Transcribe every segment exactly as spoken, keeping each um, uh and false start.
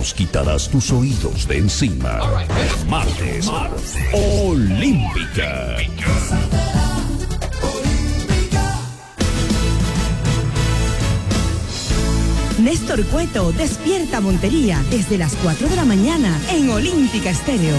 nos quitarás tus oídos de encima. Martes, Martes. Olímpica. Néstor Cueto despierta Montería desde las cuatro de la mañana en Olímpica Estéreo.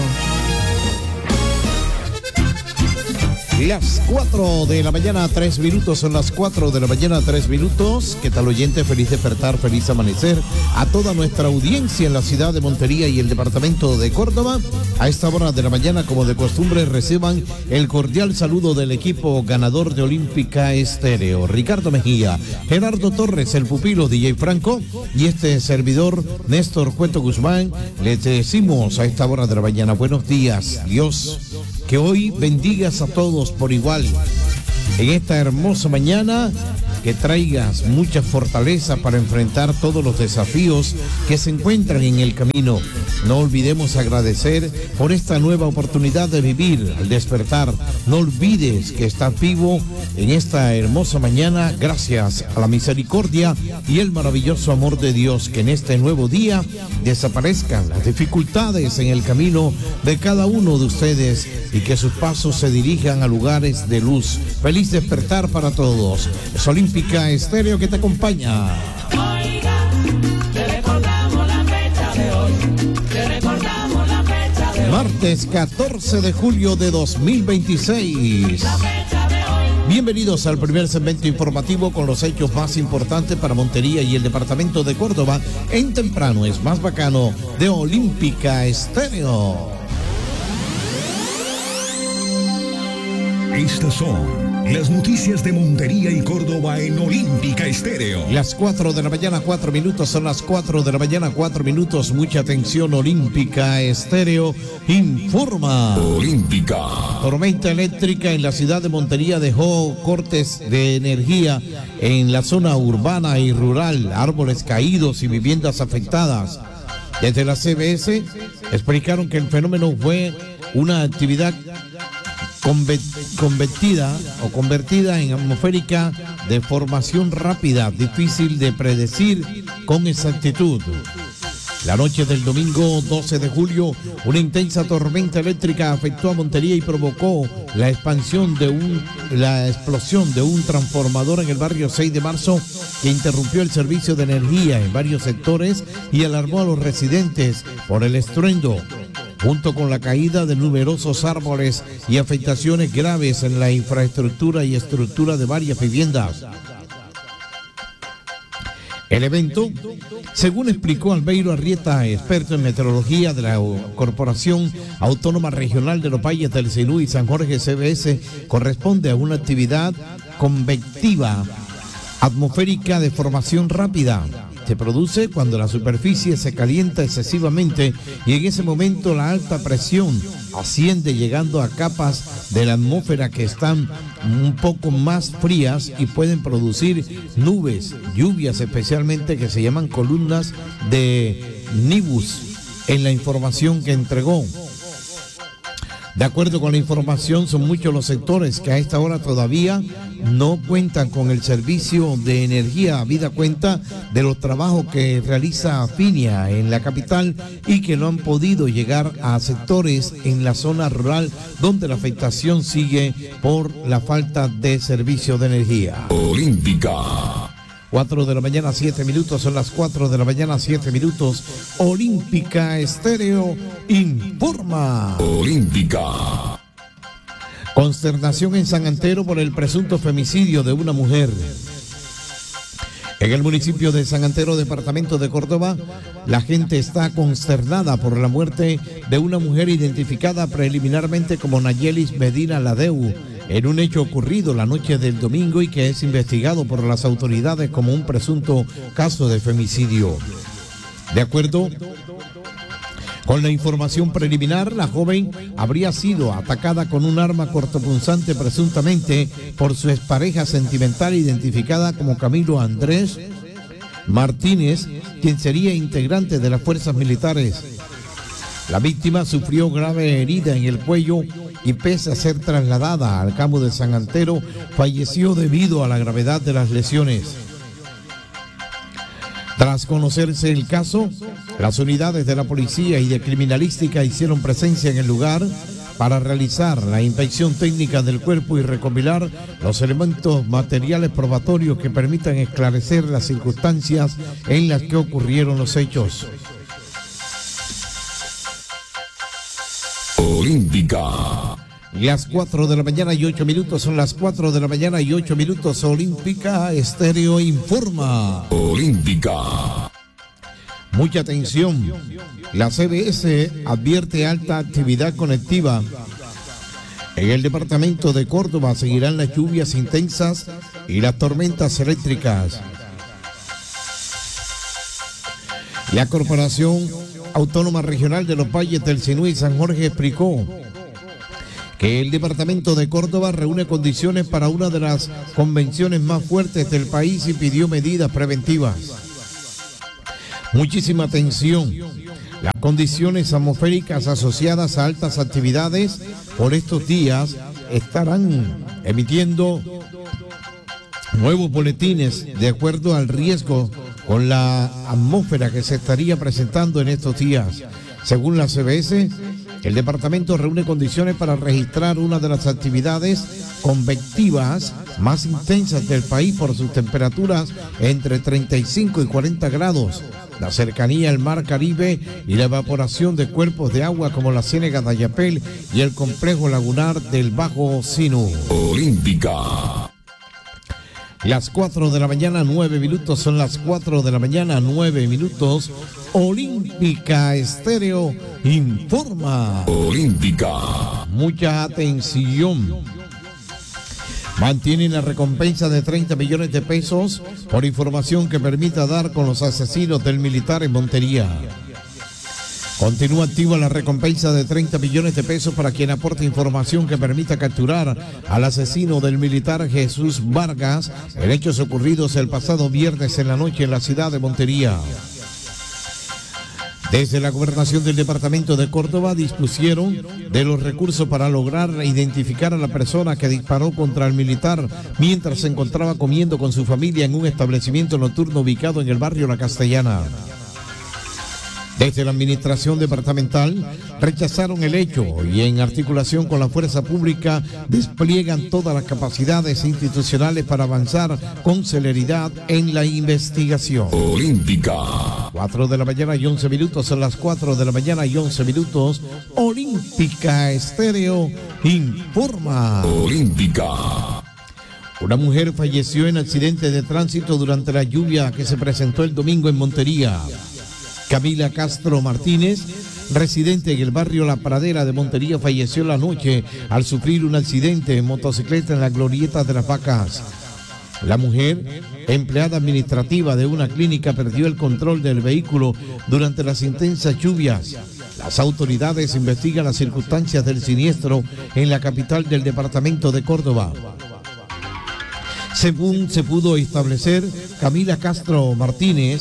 Las cuatro de la mañana, tres minutos, son las cuatro de la mañana, tres minutos. ¿Qué tal, oyente? Feliz despertar, feliz amanecer a toda nuestra audiencia en la ciudad de Montería y el departamento de Córdoba. A esta hora de la mañana, como de costumbre, reciban el cordial saludo del equipo ganador de Olímpica Estéreo. Ricardo Mejía, Gerardo Torres, el pupilo D J Franco y este servidor, Néstor Cueto Guzmán. Les decimos a esta hora de la mañana, buenos días, Dios. Que hoy bendigas a todos por igual. En esta hermosa mañana, que traigas mucha fortaleza para enfrentar todos los desafíos que se encuentran en el camino. No olvidemos agradecer por esta nueva oportunidad de vivir al despertar. No olvides que estás vivo en esta hermosa mañana gracias a la misericordia y el maravilloso amor de Dios. Que en este nuevo día desaparezcan las dificultades en el camino de cada uno de ustedes y que sus pasos se dirijan a lugares de luz. Feliz despertar para todos. Es Olímpica Estéreo que te acompaña. Oiga, te recordamos la fecha de hoy. Te recordamos la fecha de hoy. Martes catorce de julio de dos mil veintiséis. La fecha de hoy. Bienvenidos al primer segmento informativo con los hechos más importantes para Montería y el departamento de Córdoba. En temprano es más bacano de Olímpica Estéreo. Estas son las noticias de Montería y Córdoba en Olímpica Estéreo. Las cuatro de la mañana, cuatro minutos, son las cuatro de la mañana, cuatro minutos. Mucha atención, Olímpica Estéreo informa. Olímpica. Tormenta eléctrica en la ciudad de Montería dejó cortes de energía en la zona urbana y rural, árboles caídos y viviendas afectadas. Desde la C B S explicaron que el fenómeno fue una actividad convertida o convertida en atmosférica de formación rápida, difícil de predecir con exactitud. La noche del domingo doce de julio, una intensa tormenta eléctrica afectó a Montería y provocó la expansión de un, la explosión de un transformador en el barrio seis de marzo que interrumpió el servicio de energía en varios sectores y alarmó a los residentes por el estruendo, junto con la caída de numerosos árboles y afectaciones graves en la infraestructura y estructura de varias viviendas. El evento, según explicó Albeiro Arrieta, experto en meteorología de la Corporación Autónoma Regional de los Valles del Sinú y San Jorge C B S, corresponde a una actividad convectiva atmosférica de formación rápida. Se produce cuando la superficie se calienta excesivamente y en ese momento la alta presión asciende llegando a capas de la atmósfera que están un poco más frías y pueden producir nubes, lluvias especialmente que se llaman columnas de nibus en la información que entregó. De acuerdo con la información, son muchos los sectores que a esta hora todavía no cuentan con el servicio de energía, habida cuenta de los trabajos que realiza Finia en la capital y que no han podido llegar a sectores en la zona rural donde la afectación sigue por la falta de servicio de energía. Olímpica. cuatro de la mañana, siete minutos, son las cuatro de la mañana, siete minutos. Olímpica Estéreo informa. Olímpica. Consternación en San Antero por el presunto femicidio de una mujer. En el municipio de San Antero, departamento de Córdoba, la gente está consternada por la muerte de una mujer identificada preliminarmente como Nayelis Medina Ladeu, en un hecho ocurrido la noche del domingo y que es investigado por las autoridades como un presunto caso de femicidio. De acuerdo con la información preliminar, la joven habría sido atacada con un arma cortopunzante presuntamente por su expareja sentimental identificada como Camilo Andrés Martínez, quien sería integrante de las fuerzas militares. La víctima sufrió grave herida en el cuello y pese a ser trasladada al campo de San Antero, falleció debido a la gravedad de las lesiones. Tras conocerse el caso, las unidades de la policía y de criminalística hicieron presencia en el lugar para realizar la inspección técnica del cuerpo y recopilar los elementos materiales probatorios que permitan esclarecer las circunstancias en las que ocurrieron los hechos. Olímpica. Las cuatro de la mañana y ocho minutos, son las cuatro de la mañana y ocho minutos. Olímpica Estéreo informa. Olímpica. Mucha atención. La C B S advierte alta actividad conectiva. En el departamento de Córdoba seguirán las lluvias intensas y las tormentas eléctricas. La Corporación Autónoma Regional de los Valles del Sinú y San Jorge explicó que el departamento de Córdoba reúne condiciones para una de las convenciones más fuertes del país y pidió medidas preventivas. Muchísima atención. Las condiciones atmosféricas asociadas a altas actividades por estos días estarán emitiendo nuevos boletines de acuerdo al riesgo con la atmósfera que se estaría presentando en estos días. Según la C B S, el departamento reúne condiciones para registrar una de las actividades convectivas más intensas del país por sus temperaturas entre treinta y cinco y cuarenta grados, la cercanía al mar Caribe y la evaporación de cuerpos de agua como la Ciénaga de Ayapel y el complejo lagunar del Bajo Sinú. Olímpica. Las cuatro de la mañana, nueve minutos, son las cuatro de la mañana, nueve minutos. Olímpica Estéreo informa. Olímpica. Mucha atención. Mantienen la recompensa de treinta millones de pesos por información que permita dar con los asesinos del militar en Montería. Continúa activa la recompensa de treinta millones de pesos para quien aporte información que permita capturar al asesino del militar Jesús Vargas en hechos ocurridos el pasado viernes en la noche en la ciudad de Montería. Desde la gobernación del departamento de Córdoba dispusieron de los recursos para lograr identificar a la persona que disparó contra el militar mientras se encontraba comiendo con su familia en un establecimiento nocturno ubicado en el barrio La Castellana. Desde la administración departamental rechazaron el hecho y en articulación con la fuerza pública despliegan todas las capacidades institucionales para avanzar con celeridad en la investigación. Olímpica. cuatro de la mañana y once minutos, son las cuatro de la mañana y once minutos. Olímpica Estéreo informa. Olímpica. Una mujer falleció en accidente de tránsito durante la lluvia que se presentó el domingo en Montería. Camila Castro Martínez, residente en el barrio La Pradera de Montería, falleció la noche al sufrir un accidente en motocicleta en la glorieta de las Vacas. La mujer, empleada administrativa de una clínica, perdió el control del vehículo durante las intensas lluvias. Las autoridades investigan las circunstancias del siniestro en la capital del departamento de Córdoba. Según se pudo establecer, Camila Castro Martínez,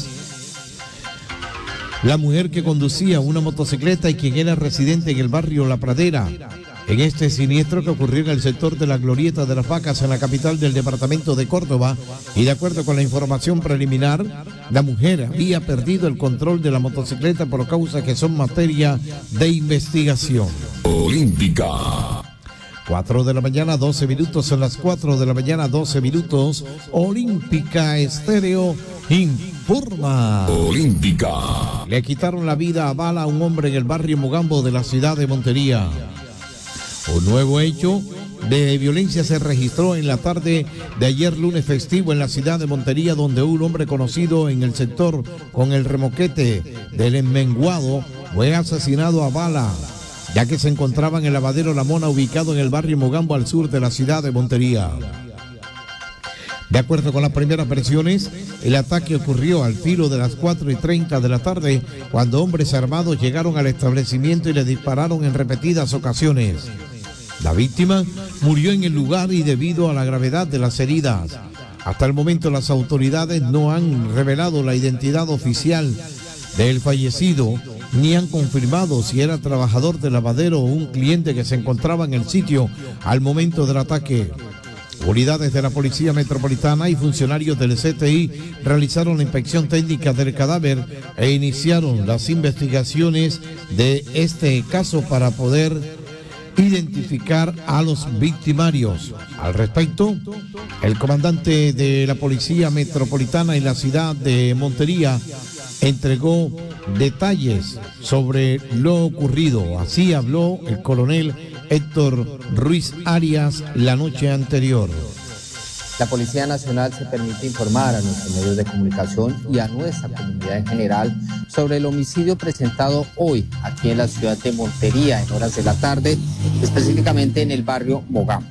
la mujer que conducía una motocicleta y quien era residente en el barrio La Pradera, en este siniestro que ocurrió en el sector de la Glorieta de las Vacas en la capital del departamento de Córdoba, y de acuerdo con la información preliminar, la mujer había perdido el control de la motocicleta por causas que son materia de investigación. Olímpica. cuatro de la mañana, doce minutos, son las cuatro de la mañana, doce minutos. Olímpica Estéreo informa. Olímpica. Le quitaron la vida a bala a un hombre en el barrio Mogambo de la ciudad de Montería. Un nuevo hecho de violencia se registró en la tarde de ayer lunes festivo en la ciudad de Montería, donde un hombre conocido en el sector con el remoquete del Enmenguado fue asesinado a bala, ya que se encontraba en el lavadero La Mona, ubicado en el barrio Mogambo al sur de la ciudad de Montería. De acuerdo con las primeras versiones, el ataque ocurrió al filo de las cuatro y treinta de la tarde, cuando hombres armados llegaron al establecimiento y le dispararon en repetidas ocasiones. La víctima murió en el lugar y debido a la gravedad de las heridas. Hasta el momento las autoridades no han revelado la identidad oficial del fallecido, ni han confirmado si era trabajador del lavadero o un cliente que se encontraba en el sitio al momento del ataque. Unidades de la Policía Metropolitana y funcionarios del C T I realizaron la inspección técnica del cadáver e iniciaron las investigaciones de este caso para poder identificar a los victimarios. Al respecto, el comandante de la Policía Metropolitana en la ciudad de Montería entregó detalles sobre lo ocurrido. Así habló el coronel Héctor Ruiz Arias la noche anterior. La Policía Nacional se permite informar a nuestros medios de comunicación y a nuestra comunidad en general sobre el homicidio presentado hoy aquí en la ciudad de Montería en horas de la tarde, específicamente en el barrio Mogambo.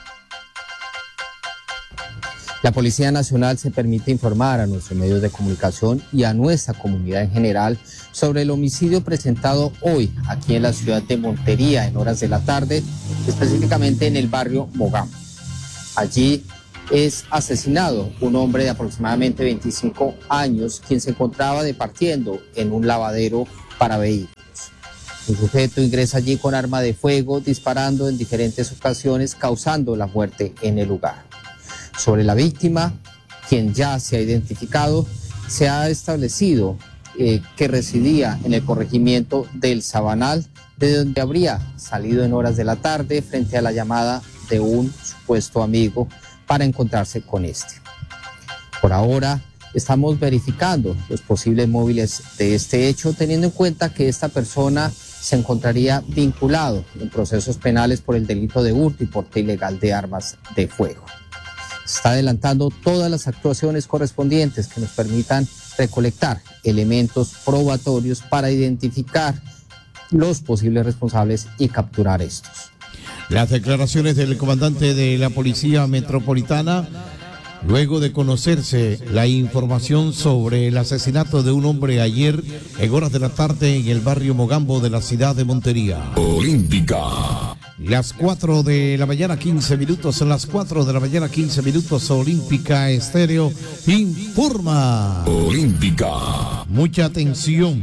La Policía Nacional se permite informar a nuestros medios de comunicación y a nuestra comunidad en general sobre el homicidio presentado hoy aquí en la ciudad de Montería en horas de la tarde, específicamente en el barrio Mogambo. Allí es asesinado un hombre de aproximadamente veinticinco años, quien se encontraba departiendo en un lavadero para vehículos. Un sujeto ingresa allí con arma de fuego, disparando en diferentes ocasiones, causando la muerte en el lugar. Sobre la víctima, quien ya se ha identificado, se ha establecido eh, que residía en el corregimiento del Sabanal, de donde habría salido en horas de la tarde frente a la llamada de un supuesto amigo para encontrarse con este. Por ahora, estamos verificando los posibles móviles de este hecho, teniendo en cuenta que esta persona se encontraría vinculado en procesos penales por el delito de hurto y porte ilegal de armas de fuego. Se está adelantando todas las actuaciones correspondientes que nos permitan recolectar elementos probatorios para identificar los posibles responsables y capturar estos. Las declaraciones del comandante de la Policía Metropolitana, luego de conocerse la información sobre el asesinato de un hombre ayer en horas de la tarde en el barrio Mogambo de la ciudad de Montería. Olímpica. Las cuatro de la mañana, quince minutos, son las cuatro de la mañana, quince minutos, Olímpica Estéreo informa. Olímpica. Mucha atención.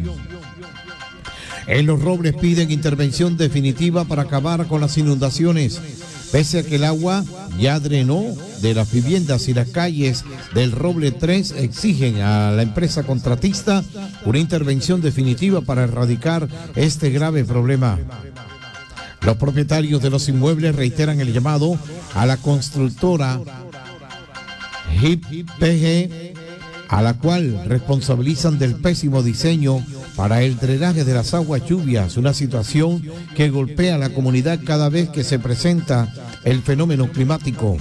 En Los Robles piden intervención definitiva para acabar con las inundaciones. Pese a que el agua ya drenó de las viviendas y las calles del Roble tres, exigen a la empresa contratista una intervención definitiva para erradicar este grave problema. Los propietarios de los inmuebles reiteran el llamado a la constructora G I P G, a la cual responsabilizan del pésimo diseño para el drenaje de las aguas lluvias, una situación que golpea a la comunidad cada vez que se presenta el fenómeno climático.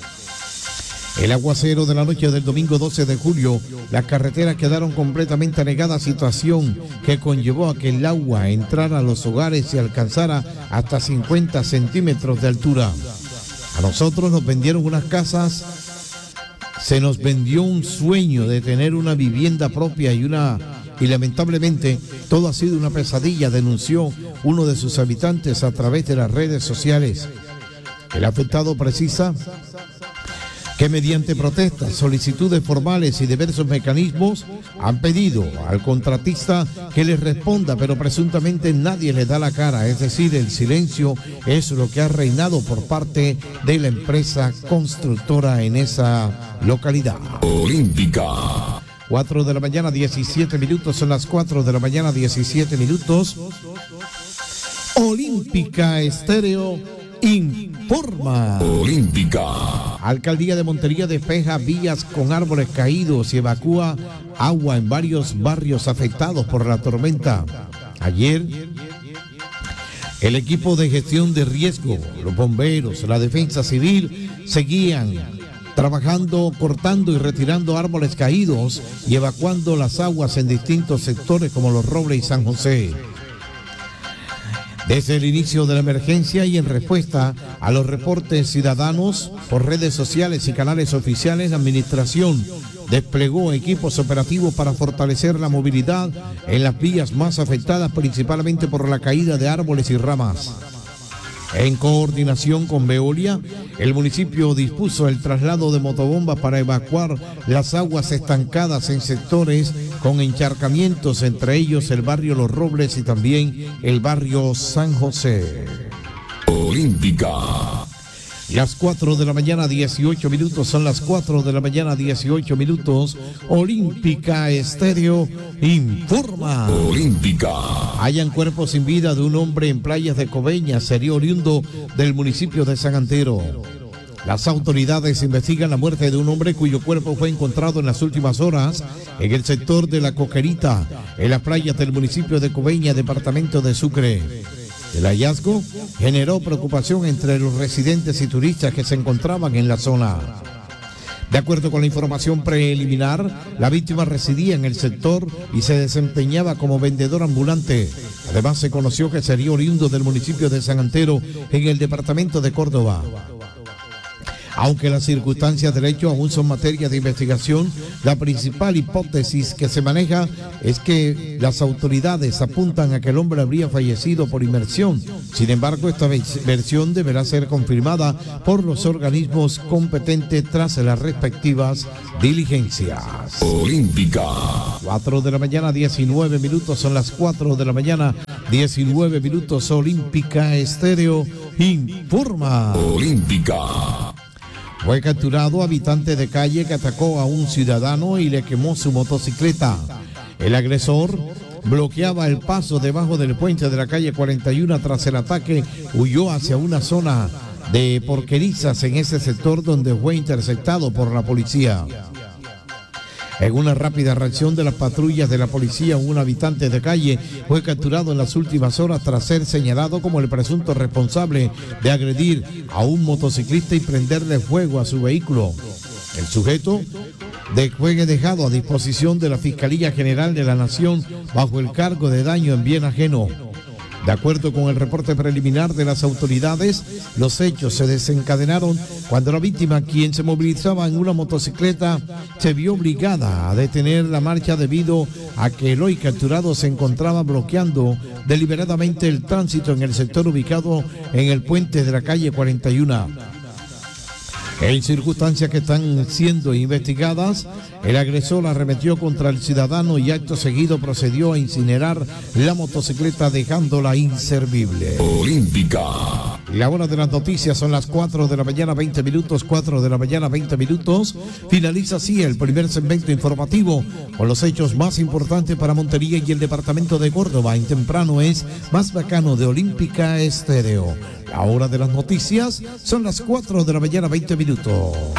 El aguacero de la noche del domingo doce de julio, las carreteras quedaron completamente anegadas, situación que conllevó a que el agua entrara a los hogares y alcanzara hasta cincuenta centímetros de altura. A nosotros nos vendieron unas casas, se nos vendió un sueño de tener una vivienda propia y una y lamentablemente todo ha sido una pesadilla, denunció uno de sus habitantes a través de las redes sociales. El afectado precisa que mediante protestas, solicitudes formales y diversos mecanismos han pedido al contratista que les responda, pero presuntamente nadie le da la cara, es decir, el silencio es lo que ha reinado por parte de la empresa constructora en esa localidad. Olímpica. cuatro de la mañana, diecisiete minutos, son las cuatro de la mañana, diecisiete minutos. Olímpica Estéreo informa. Olímpica. Alcaldía de Montería despeja vías con árboles caídos y evacúa agua en varios barrios afectados por la tormenta. Ayer, el equipo de gestión de riesgo, los bomberos, la defensa civil, seguían trabajando, cortando y retirando árboles caídos y evacuando las aguas en distintos sectores como Los Robles y San José. Desde el inicio de la emergencia y en respuesta a los reportes ciudadanos por redes sociales y canales oficiales, la administración desplegó equipos operativos para fortalecer la movilidad en las vías más afectadas, principalmente por la caída de árboles y ramas. En coordinación con Veolia, el municipio dispuso el traslado de motobombas para evacuar las aguas estancadas en sectores con encharcamientos, entre ellos el barrio Los Robles y también el barrio San José. Olímpica. Las cuatro de la mañana, dieciocho minutos, son las cuatro de la mañana, dieciocho minutos. Olímpica Estéreo informa. Olímpica. Hallan cuerpo sin vida de un hombre en playas de Coveñas, sería oriundo del municipio de San Antero. Las autoridades investigan la muerte de un hombre cuyo cuerpo fue encontrado en las últimas horas en el sector de La Coquerita, en las playas del municipio de Coveñas, departamento de Sucre. El hallazgo generó preocupación entre los residentes y turistas que se encontraban en la zona. De acuerdo con la información preliminar, la víctima residía en el sector y se desempeñaba como vendedor ambulante. Además, se conoció que sería oriundo del municipio de San Antero, en el departamento de Córdoba. Aunque las circunstancias del hecho aún son materia de investigación, la principal hipótesis que se maneja es que las autoridades apuntan a que el hombre habría fallecido por inmersión. Sin embargo, esta versión deberá ser confirmada por los organismos competentes tras las respectivas diligencias. Olímpica. cuatro de la mañana, diecinueve minutos, son las cuatro de la mañana, diecinueve minutos. Olímpica Estéreo informa. Olímpica. Fue capturado habitante de calle que atacó a un ciudadano y le quemó su motocicleta. El agresor bloqueaba el paso debajo del puente de la calle cuarenta y uno. Tras el ataque, huyó hacia una zona de porquerizas en ese sector, donde fue interceptado por la policía. En una rápida reacción de las patrullas de la policía, un habitante de calle fue capturado en las últimas horas tras ser señalado como el presunto responsable de agredir a un motociclista y prenderle fuego a su vehículo. El sujeto fue dejado a disposición de la Fiscalía General de la Nación bajo el cargo de daño en bien ajeno. De acuerdo con el reporte preliminar de las autoridades, los hechos se desencadenaron cuando la víctima, quien se movilizaba en una motocicleta, se vio obligada a detener la marcha debido a que el hoy capturado se encontraba bloqueando deliberadamente el tránsito en el sector ubicado en el puente de la calle cuarenta y uno. En circunstancias que están siendo investigadas, el agresor arremetió contra el ciudadano y acto seguido procedió a incinerar la motocicleta, dejándola inservible. Olímpica. La hora de las noticias son las cuatro de la mañana, veinte minutos, cuatro de la mañana, veinte minutos. Finaliza así el primer segmento informativo con los hechos más importantes para Montería y el departamento de Córdoba. En temprano es Más Bacano de Olímpica Estéreo. La hora de las noticias son las cuatro de la mañana, veinte minutos.